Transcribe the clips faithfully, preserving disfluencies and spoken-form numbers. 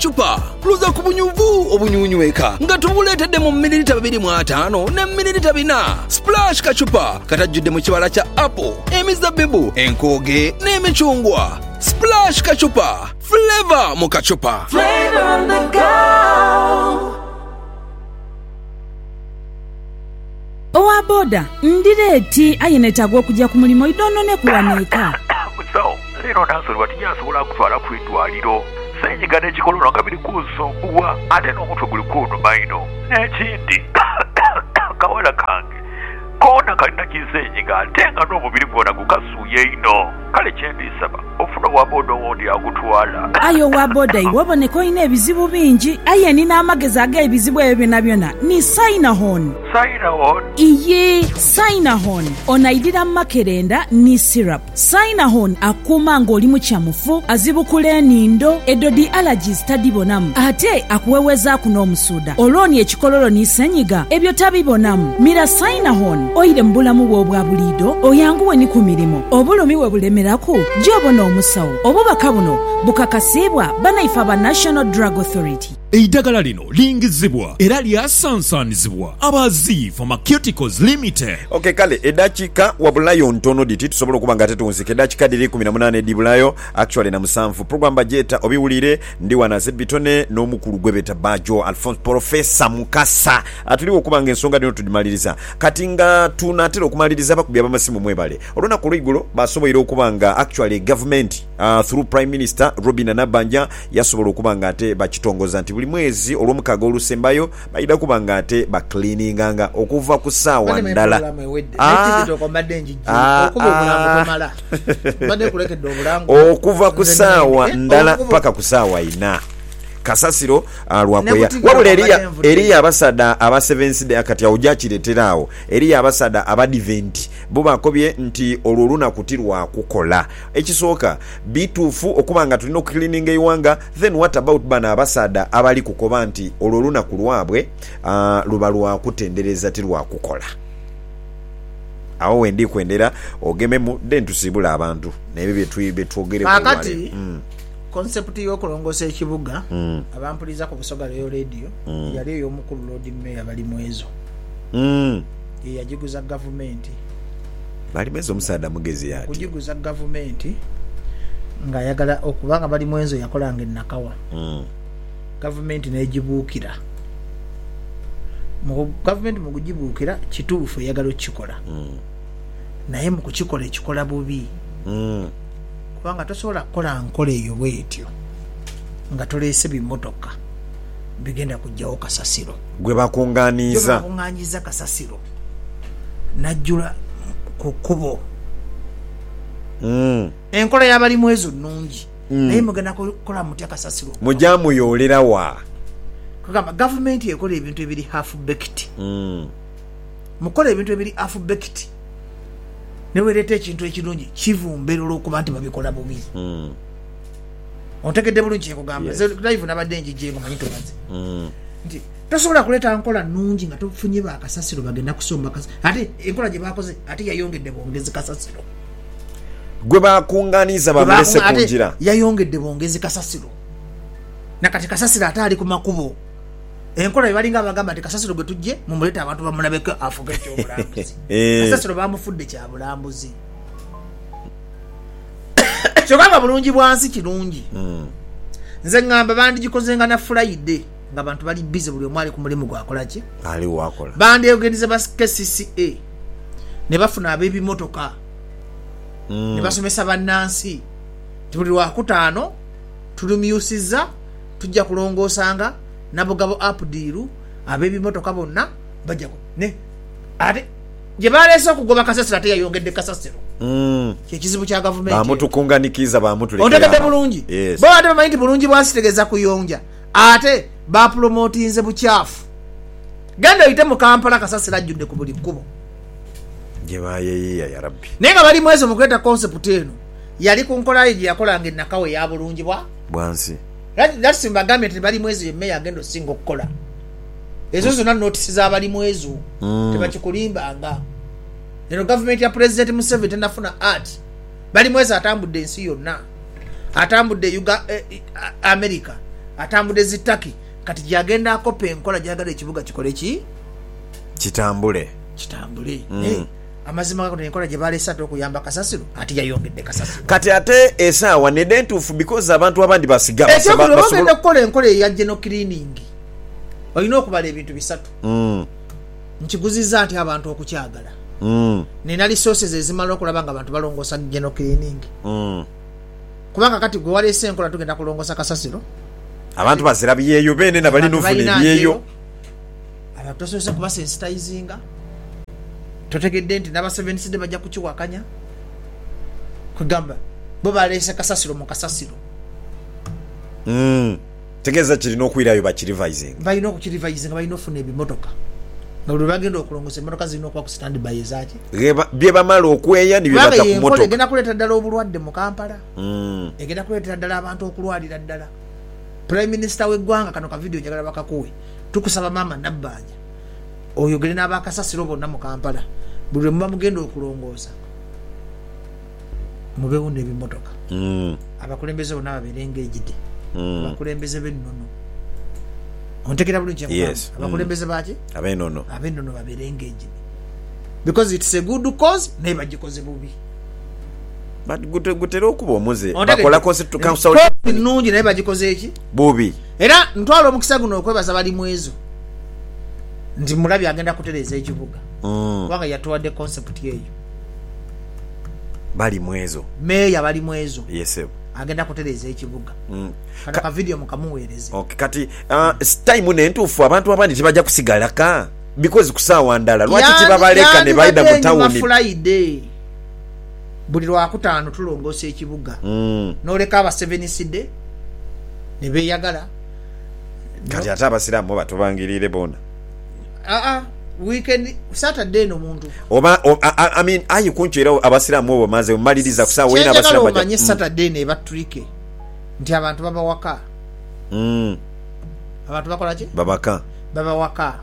Chupa luza ku bunyuvu obunyunyweka nga tubuleetedde mu mililita bibiri mu ataano ne mililita bina. Splash kachupa katajjudde mu kibala kya apple, emizabbibu, enkooge n'emicungwa. Splash kachupa, flavor mu kachupa. Flavor on the go. Owa boda ndireeti ayinetagwa okujja ku mulimu idonone kuwaneeka. So, lero nansoli watinyasobola kutwala ku idwaliro. Senyiga n'ekikololo nga biri kunsumbuwa ate n'omutwe guli kunnuma ino. N'ekindi kawala kange koona kalina kisenyiga ate nga n'omubiri gwonna gukasuuye ino. Kale kyendisaba ofuna wa boda owondi agutwala. Ayo wa boda iwe oboneka olina ebizibu bingi aye nina amagezi ag'ebizibu ebyo byonna byonna ni Sinahon. Sinahon? Iye Sinahon onaidira makerenda ni syrup. Sinahon akuuma ng'oli mu kyamufu, azibukula enindo, edodi allergies tadibonamu ate akuwewezaako n'omusuuda. Olwoni ekikololo ni senyiga ebyo tabibonamu. Mira Sinahon oyire mu bulamu bwo obwa buliido oyanguwe ni ku mirimu obulumi we bulemerako gy'obona omusawo. Obubaka buno bukakasibwa banaifa ba National Drug Authority. Eidagala lino lingizibwa era lyasansanizibwa abazi Pharmaceuticals Limited. Okay kale edakika wabulayo ntono diti tusobola okuba nga tetunzike edakika diri kumi na munaana edibulayo actually na musanvu program bajeta obiwulire ndi wanaze bitone n'omukulu gwebeta Bajo Alphonse Professor Mukasa atuliwo okuba nga ensonga dino tudimaliriza kati nga tunatera okumaliriza bakubya bamasimu mwebale olona ku lwigulo basobola okuba nga actually government uh, through Prime Minister Robin Nabanja yasobola okuba nga ate bakitongoza nti buli mwezi olw'omukago olusembayo bayida kuba nga ate ba cleaninganga okuva ku ssaawa ndala okuva ku ssaawa ndala paka ku ssaawa ina kasasiro alwakweya wabula eriya eriya abasada aba Seventh Day akati awujakireteraawo eriya abasada aba Advent bo bakobye nti olwo lunakutirwa kukola ekisooka bituufu okuba nga tulina cleaning eiwanga then what about bana abasada abali kukoba nti olwo lunaku lwabwe uh, luba lwa kutendereza tirwa kukola awo wendi kwendera ogememu then tusibula abantu nebyo bye twogere kakati mm. Concept y'okulongosa ekibuga mm. abampuliza ku Busoga Royal Radio mm. yali ey'omukulu Lord Mayor bali mwezo mm. yagiguza government bali mwezo omusaada mugezi yati kugiguza government nga yagala okubanga bali mwezo yakolanga ennakawa mm. government negibuukira mu government mu kugibuukira kituufu yagala okikola mm. naye mu kukikola ekikola bubi mm. kubanga tosobola kukola nkola eyo bwetyo nga toleese bimotoka bigenda kujjawo kasasiro gwe bakunganiza bakunganiza kasasiro najjula ku kkubo mm. enkola y'abali mwezo nnungi mm. naye mugenda kukola mutya kasasiro mujamuyolera wa kugamba gavumenti ekola ebintu ebiri half baked mm. mukola ebintu ebiri half baked newereta ekintu ekirungi kivumbera olw'okuba nti babikola bubi mm. ontegedde bulungi kyekugamba yes. live nabadde njijengo manyi tobaze mm. nti tosobola kuleeta nkola nnungi nga tofunye bakasasiro bagenda kusomba ate enkola gye bakoze ate yayongedde bongezi kasasiro gwe bakunganiza bamulese kunjira yayongedde bongezi kasasiro nakati kasasiro ate ali ku makubo enkola ebalinga abagamba nti kasasiro gwe tujje mumuleta abantu bamulabeko afuga ekyobulambuzi kasasiro bamufudde kyabulambuzi kyokanga bulungi bwansi kirungi nze ngamba bandigikozenga na Friday nga abantu bali busy buli omwali ku mulimu gwakola ki ali wakola bandyogeriza ba K C C A ne bafuna ab'ebimotoka mm. ne basomesa bannansi tuli lwakutaano tulumyusiza tujja kulongoosanga nabugabo Abdiru ab'ebimotoka bonna bajja ne ate gye baleese okugoba kasasiro ate yayongedde kasasiro mm. kyekizibu kya gavumenti bamutukunganikiza bamutulekera ontegedde bulungi yes. bo ate bamanyi nti bulungi bwasitegeza kuyonja ate bapromotinze bukyafu genda oyite mu Kampala kasasiro ajjudde ku buli kkubo gye bayeyiya ya rabbi naye nga bali mwezi mukuleta concept eno yali ku nkola ye gye yakolanga ennakawe ya bulungi bwa bwansi lasimba gambye nti bali mwezi emmeya agenda osinga okukola ezo zonna notisi z'abali mwezi mm. tebakikulimbanga eno gavumenti ya President Museveni tenafuna art bali mwezi atambudde ensi yonna atambudde Yuga eh, America atambudde zitaki kati gyagenda akopa enkola gyagala ekibuga kikole ki kitambule kitambule mm. hey, amazima gako enkola gye baleese ate okuyamba kasasiro ate yayongedde kasasiro kati ate esaawa nedde entuufu because abantu abandi basiga ekyokulo bagenda okukola enkola eya geno cleaning olina okubala ebintu bisatu mm. nkiguziza nti abantu okukyagala mm. nina resources ezimala okulaba nga abantu balongosa geno cleaning mm. kubanga kati gwe waleese enkola tugenda kulongosa kasasiro abantu bazira byeyo bene na balina ofuna byeyo abantu tosobose kuba sensitizinga totegedde nti n'aba seventh bajja kukiwakanya kugamba bo baleese kasasiro mu kasasiro mm. tegeeza kirina okwirayo bakirivising balina okukirivisinga balina ofuna ebimotoka nga buli bagenda okulongosa emmotoka zirina okuba ku stand by ezaaki bye bamala okweya ne byebata ku motoka egenda kuleeta ddala obulwadde mu Kampala mm. egenda kuleetera ddala abantu okulwalira ddala prime minister w'eggwanga kano ka video njagala bakakuwe tukusaba maama Nabbanja oyogere n'abakasasiro bonna mu Kampala buli muba mugenda okulongoosa mubeewo n'ebimotoka mm. abakulembeze bonna babeerenga egide mm. abakulembeze b'ennono ontekera bulungi yes. abakulembeze mm. baki ab'ennono ab'ennono babeerenga egide because it's a good cause naye bagikoze bubi gutera okuba omuze bakola council nnungi naye bagikoze eki bubi era ntwala omukisa guno okwebaza bali mu ezo nti mulabi agenda kutereeza ekibuga mm. kubanga yatuwadde concept yeyo bali mu ezo meeya bali mu ezo yes agenda kutereeza ekibuga mm. kano ka video mukamuweereze okay. kati uh, time nentuufu abantu abandi tebajja kusigalaka because kusaawa ndala lwaki kibabaleka ne bayida mu tawuni Friday buli lwakutaano tulongoosa ekibuga mm. n'oleka aba seventh day ne beeyagala kati ate abasiraamu batubangirire bona aa weekend Saturday no muntu oba o, I, I mean ayi kunchera abasiraamu bo maze maliriza kusawa wena abasiraamu bajja manye Saturday ne batrike nti abantu baba waka mm. abantu bakola ki babaka baba waka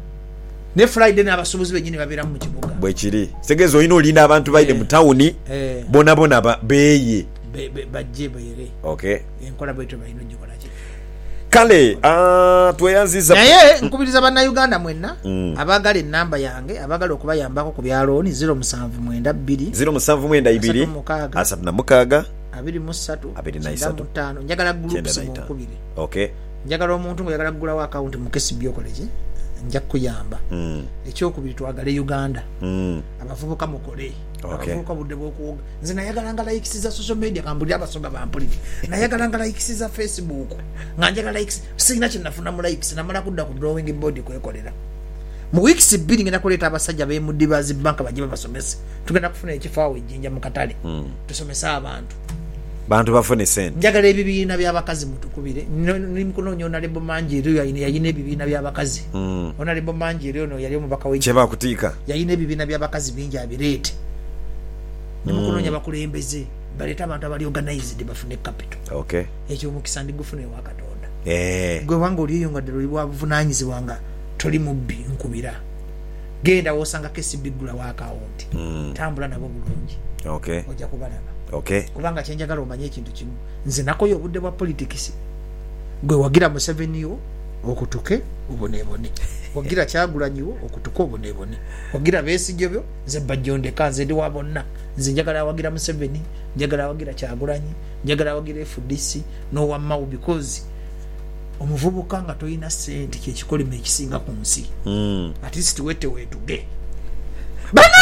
ne Friday na abasubuzi benyini babira mu kibuga bwe kiri segezo oyina olinda abantu baide mu tawuni eh. bona bona ba, beye be, be, bajje bere okay enkola bwetu bayino gikola ki kale uh, tweyanziza naye nkubiriza bannayuganda mwenna mm. abagala ennamba yange abagala okubayambako ku byalooni zero seven nine two zero seven nine two asatu na mukaaga abiri mu ssatu abiri na isatu ttaano njagala groups mu nkubire okay njagala omuntu ngo yagala kugulawo account mu K C B okoleki nja kuyamba mm. ekyokubiri twagale Uganda mm. abavubuka mukole okay. abavubuka budde bw'okuwoga nze nayagala nga likes za social media kambulira abasoga bampulire nayagala nga likes za Facebook nga njagala likes sina kinafuna mu likes namala kudda ku drawing board kwekolera mu weeks bbiri ngenda kuleeta abasajja be mu Dibazi Bank bajje basomese tugenda kufuna ekifaawo ejjinja mu katale mm. tusomesa abantu bantu bafune sente njagala ebibiina by'abakazi mutukubire nimukunoonya onalebo manjeri yayina yayina ebibiina by'abakazi mm. onalebo manjeri ono yali omubaka we kyeba kutiika yayina ebibiina by'abakazi bingi abireete nimukunoonya mm. bakulembeze baleeta abantu abali organized bafune capital okay ekyomukisa ndigufune wa Katonda eh gwe wange oliyo nga ddala bwa buvunanyizibwanga toli mubbi nkubira genda wosanga K C B gula wa account mm. tambula nabo bulungi okay ojja kubalaba okay kubanga kyenjagala omanye ekintu kimu nze nakoyo obudde bwa politics gwe wagira Museveni yo okutuke ubonebone wagira Kyagulanyi wo okutuka obonebone wagira Besigye byo nze bajjondeka nze ndi wa bonna nze njagala wagira Museveni njagala wagira Kyagulanyi njagala wagira F D C no wa mau because omuvubuka nga toyina sente kyekikolima ekisinga ku nsi mm. at least wete wetuge bana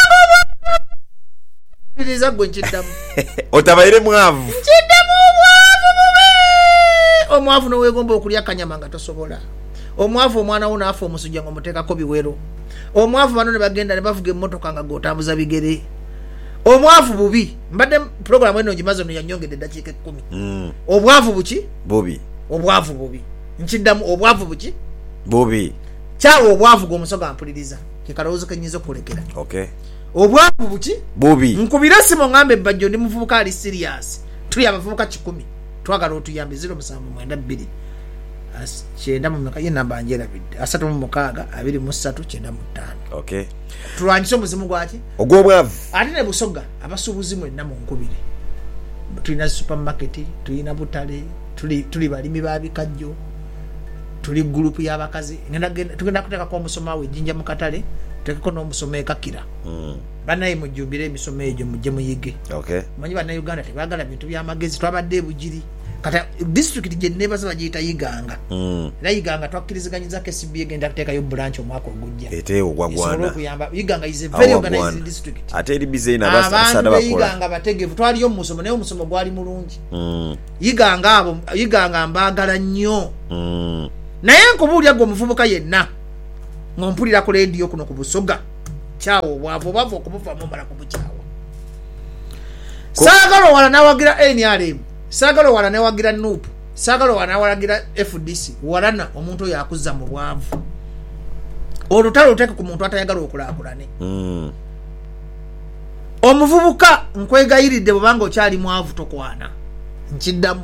Iliza gwe nchiddamu otabaire mwavu nchiddamu omwavu bube omwavu nowegomba okulya kanyama nga tosobola omwavu omwana wo naafa omusujja nga omuteekako biwero omwavu bano ne bagenda ne bavuga emmotoka nga gotambuza bigere omwavu bubi mbadde programu eno ngimaze no yanyongedde eddakiika ekkumi mm. obwavu buki bubi obwavu bubi nchiddamu obwavu buki bubi kyawo obwavu gwomusoga mpuliriza kekalowoozo kenyinza okwolekera okay obwavu buki bubi nkubira simo ngambe bajjo ndi muvubuka ali serious tuli abavubuka kikumi twagala otuyambe zero seven nine two as kyenda mu meka namba njera bidde asatu mu mukaaga abiri mu ssatu kyenda mu ttaano okay tulwanyise omuzimu gwaki ogw'obwavu ate ne busoga abasuubuzi mwenna mu nkubire tulina supermarket tulina butale tuli tuli balimi ba bikajjo tuli group y'abakazi ngenda tugenda kuteekako omusoma we jinja mu katale tuteekeko n'omusoma ekakira mm. banaye mujjumbire emisomo egyo mujje muyige okay. manyi bannayuganda tebaagala bintu by'amagezi twabadde ebugiri kata district gye nebaza bagiyita yiganga mm. era yiganga twakkiriziganyiza K C B egenda kuteekayo branch omwaka ogujja eteewo gwagwana okuyamba yiganga is a very organized district ate eri bize na abasada bakola bakola yiganga bategevu twaliyo musomo naye omusomo gwali mulungi mm. yiganga abo yiganga mbaagala nnyo mm. naye nkubuulya gwe omuvubuka yenna ng'ompulira ku leediyo kuno ku Busoga kyawo obwavu obwavu okubuvaamu omala kubukyawa saagala owala nawagira N R M saagala owala nawagira N U P saagala owala nawagira F D C walana omuntu oyo akuzza mu bwavu olutalo luteeke ku muntu atayagala okulaakulane mm. omuvubuka nkwegayiridde bwebanga okyali mwavu tokwana nkiddamu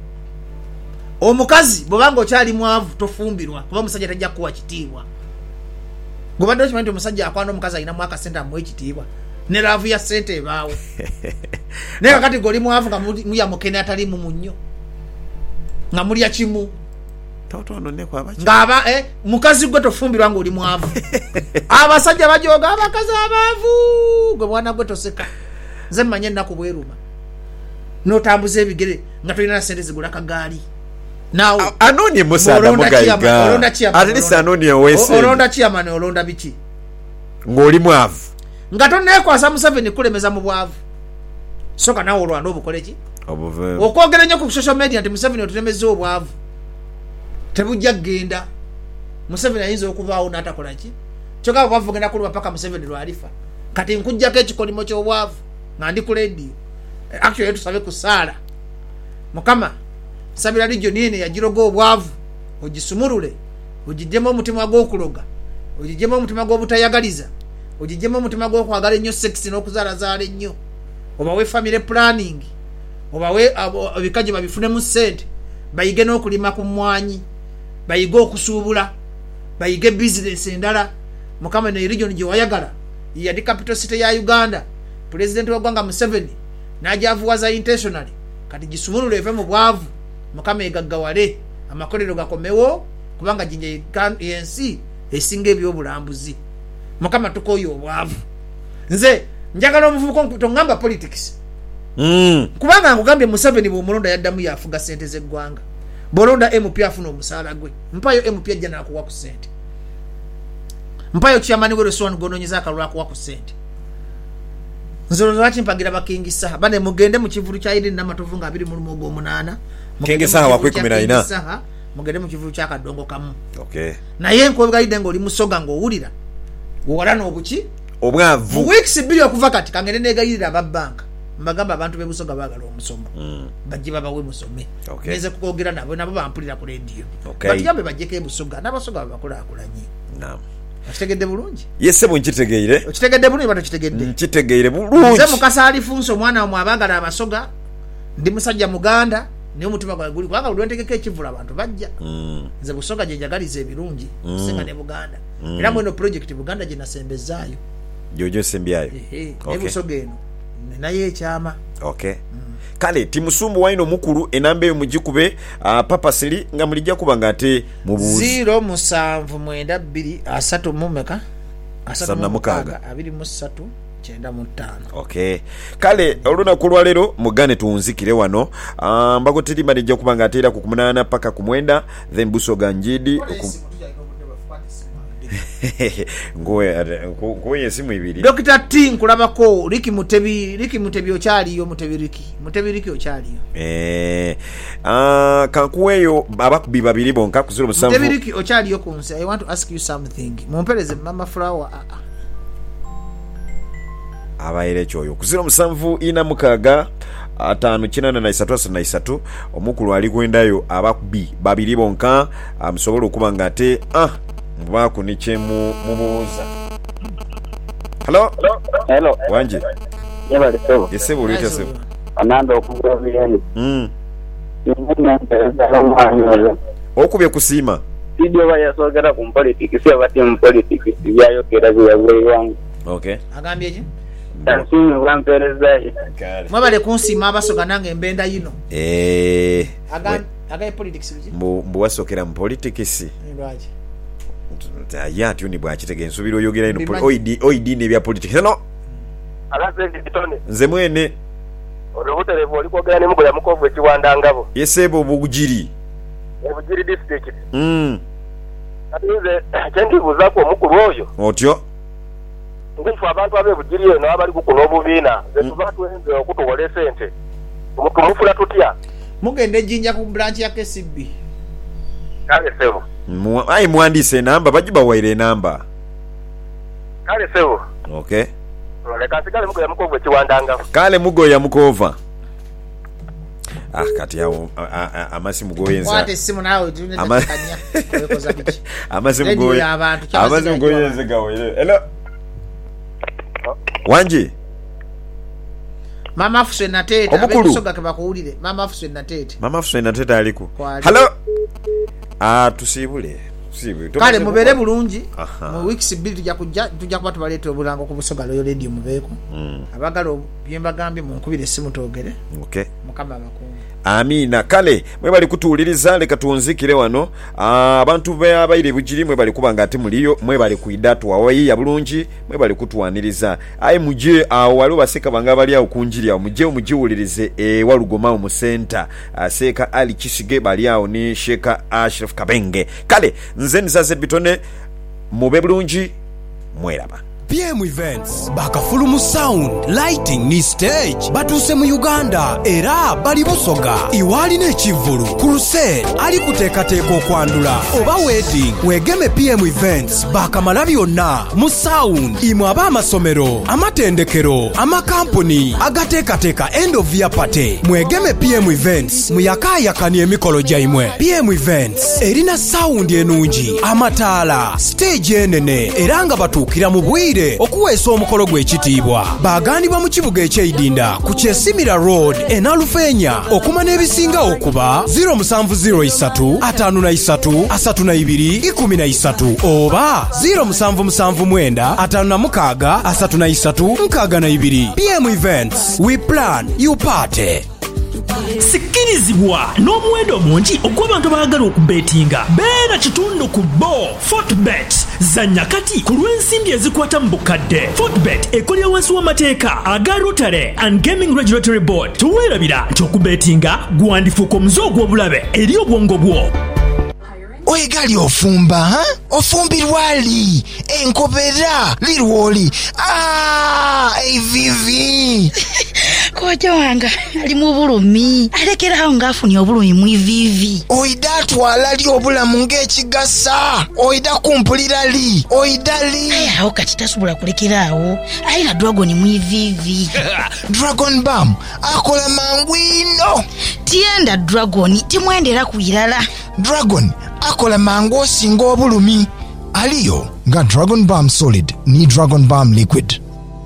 omukazi bwebanga okyali mwavu tofumbirwa kuba omusajja tajja kuwa kitiibwa gobadde okimanyi nti omusajja akwana omukazi alina mwaka sente amuwa ekitiibwa ne laavu ya sente ebaawo naye kakati goli mwavu nga mulya mukene atalimu munnyo nga mulya kimu ng'aba eh, mukazi gwe tofumbirwa ng'oli mwavu abasajja bajoga abakazi abaavu gwe mwana gwe toseka nze mmanye ennaku bweruma n'otambuza ebigere nga tolina sente zigula kagaali nawe anoni musanda mugayiga at least anoni owese olonda chairman olonda biki ng'oli mwavu nga tonneekwasa Museveni kulemeza mu bwavu soka nawe olwanda obukole ki okwogera nnyo ku social media nti Museveni otulemeza obwavu tebujja kgenda Museveni ayinza okuvaawo n'atakola ki kyokka obwavu bugenda kuluma paka Museveni lwalifa kati nkujjako ekikolimo ky'obwavu nga ndi ku leediyo actually tusabe ku saala mukama sabira region yene yajiroga obwavu ogisumurule ogijjemu omutima gw'okuloga ogijjemu omutima gw'obutayagaliza ogijjemu omutima gw'okwagala ennyo sex n'okuzaalazaala ennyo obawe family planning obawe ebikaji babifunemu ssente bayige n'okulima ku mmwanyi bayige okusuubula bayige bizinesi endala mukama ne region gye wayagala yadi capital city ya Uganda president wa gwanga Museveni n'ajavuwaza intentionally kati gisumulule eve mu bwavu mukama egaggawale amakolero gakomewo kubanga jinja ensi esinga ebyobulambuzi mukama tukoyo obwavu nze njagala omuvubuka tongamba politics mm. kubanga nkugambye Museveni bw'omulonda yaddamu yafuga sente z'eggwanga bolonda M P afuna omusaala gwe mpayo M P ajja n'akuwa ku sente mpayo chairman we Reswan gononyeza akalwa akuwa ku sente nzolo lwaki mpagira bakingisa bane mugende mu kivulu kya Eden n'amatovu nga abiri mu lumogo omunaana kingisa wa kumi na nine mugende mu kivulu kya kadongo kamu okay naye nkwegayide ng'oli musoga ng'owulira wala n'obuki obwavu mu weeks bbiri okuva kati kangende negayirira ababbanka mbagamba abantu bebusoga baagala omusomo mm. bajje babawe musome okay. neze kukwogera nabo nabo bampulira ku leediyo okay. bajjambe bajjeko ebusoga n'abasoga babakulaakulanye naam okitegedde bulungi yese bunkitegeyire okitegedde bulungi bato kitegedde nkitegeyire bulungi nze mukasa alifunso omwana wamwe abaagala abasoga ndi musajja muganda naye omutima gwange guli kubanga buli lwentegeka ekivula abantu bajja mm. nze busoga gye njagaliza ebirungi mm. kusinga ne Buganda mm. era mweno project Buganda gye nasembezaayo jojo sembyayo ehe okay. Busoga eno naye ekyama okay mm. kale timusumbu waino mukulu enamba eyo mugikube uh, papasiri nga mulijja kuba nga ate mubuuzi zero musanvu mwenda bbiri asatu mumeka asatu mukaga abiri mu ssatu kyenda mu ttaano okay kale olunaku lwaleero mugane tuwunzikire wano uh, mbago tirimba nijja kuba nga ateera ku kumunana paka ku mwenda then Busoga njidi ngoye esimu ibiri Doctor T nkulabako Riki Mutebi Riki Mutebi okyaliyo Mutebi Riki Mutebi Riki okyaliyo eh ah kankuweyo abakubi babiri bonka kuzira musanvu Mutebi Riki okyaliyo kunse I want to ask you something mumpeleze mama flower ah ah abaire kyoyo kuzira musanvu ina mukaga atano kinana na isatu asatu na isatu omukulu ali kwendayo abakubi babiri bonka amusobola okuba nga ate ah mubako ni chemu mubuuza hello hello wanje yabale sebo yesebo ulita sebo ananda okugura byani mm mm okubye kusima video bayasogera ku politics yabati mu politics byayo kera byawe wangu okay agambye ki tansimu bwampereza mwabale kunsima abasoga nange embenda yino eh agambye agaye politics biki mbu mbu wasokera mu politics lwaji ya tuni bwakitege nsubira oyogera ino oid oid ne bya politics no alaze bitone nze mwene olubuterevu olikwogera ne mugoya mukovu ekiwanda ngabo yesebo bugiri ebugiri district mm atize kyendibuzaako omukulu oyo otyo ngifu abantu abebugiri eno abali kukuno obubiina zetuba tuwenze okutuwola sente tumufula tutya mugende jinja ku branch ya K C B kale sebo ai muandise namba bajiba waire namba kale sebo okay leka sikale mugoya mukovu ekiwandanga kale mugoya mukova ah kati yao amasi mugoyenza wate simu nawe tunatanya koza biki amasi mugoye amasi mugoyenza gawe hello wanji mama afuswe na tete abesoga kebakuulire mama afuswe na tete mama afuswe na tete aliko hello ah tusibule tusibule kale mubere bulungi mu weeks bbiri tujja kujja tujja kuba tubaleta obulango ku busoga loyo radio mubeko abagalo byemba gambi mu nkubire simu togere okay mukama abakungu amina kale mwe bali kutuuliriza leka tuonzikire wano abantu be abaire bujiri mwe bali kubanga ati muliyo mwe bali kuidatu awayi ya bulungi mwe bali kutuwaniriza ai muje wali baseka banga bali okunjirya muje umujiwulirize e walugoma mu center aseka ali kisige bali awo ni Sheka Ashraf Kabenge kale nze nizaze bitone mube bulungi mweraba P M Events bakafulumu sound lighting ni stage batuse mu Uganda era bali busoga iwali ne kivulu crusade ali kuteekateeka okwandula oba wedding wegeme P M Events bakamala byonna mu sound imwe aba amasomero amatendekero amakampuni agateekateeka end of year party mwegeme P M Events muyakayakani emikolo gyaimwe P M Events erina sound enungi amataala stage enene era nga batuukira mu bwire okuweesa omukolo gw'ekitiibwa baganibwa mu kibuga ekyeidinda ku Kyesimira Road enalufeenya okumana ebisinga okuba zero seven zero three five three three two one three oba zero seven seven nine five six three three six two. P M Events, we plan, you party. Sikirizibwa n'omuwendo mungi ogw'abantu abaagala okubetinga beera kitundu ku bo Fortbet zanya kati ku lw'ensimbi ezikwata mu bukadde. Fortbet ekolera wansi w'amateeka aga Rotary and Gaming Regulatory Board. Tuweerabira nti okubetinga gwandifuuka omuze ogw'obulabe eri obwongo bwo. Oegali ofumba, ha? Ofumbirwa li, enkobera, lirwoli. Ah, evivi. Koja wanga, ali mu bulumi. Alekera nga afuni obulumi mu ivivi. Oida twala li obulamu ng'ekigasa. Oida kumpulira li, oida li. Aya, okati tasubula kulekera awo. Alina dragon mu ivivi. Dragon Balm, akola mangwino. Tienda dragon, timwendera kuyirala. Dragon, akola mango singa obulumi. Aliyo nga Dragon Balm Solid ni Dragon Balm Liquid.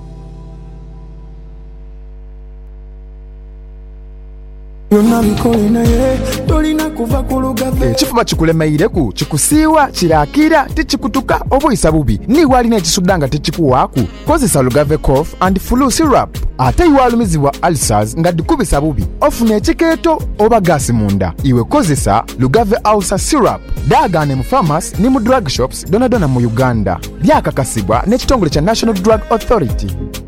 Ekifuba kikulemeireku kikusiiwa kirakira tikikutuka obuyisa bubi niwalina ekisudanga tekikuwaaku kozesa Lugave Cough and Flu Syrup ate iwalumizibwa ulcers nga dikubisa bubi ofuna ekikeeto oba gasi munda iwe kozesa Lugave Ulcer Syrup daagane mu pharmacy ni mu drug shops donadona mu Uganda byakakasibwa n'ekitongole kya National Drug Authority.